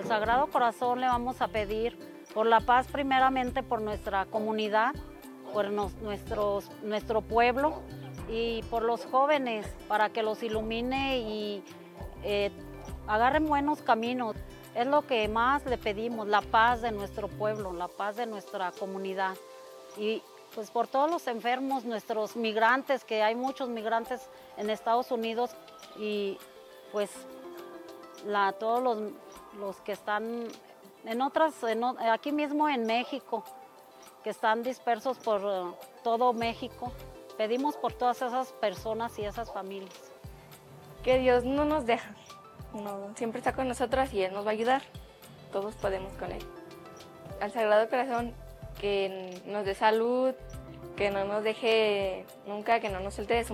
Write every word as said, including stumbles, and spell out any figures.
al Sagrado Corazón le vamos a pedir por la paz, primeramente por nuestra comunidad, por nos, nuestros, nuestro pueblo y por los jóvenes, para que los ilumine y eh, agarren buenos caminos. Es lo que más le pedimos, la paz de nuestro pueblo, la paz de nuestra comunidad. Y pues por todos los enfermos, nuestros migrantes, que hay muchos migrantes en Estados Unidos, y pues la, todos los, los que están en otras, en, aquí mismo en México, que están dispersos por uh, todo México. Pedimos por todas esas personas y esas familias. Que Dios no nos deja, no, siempre está con nosotras y Él nos va a ayudar. Todos podemos con Él. Al Sagrado Corazón, que nos dé salud, que no nos deje nunca, que no nos suelte de su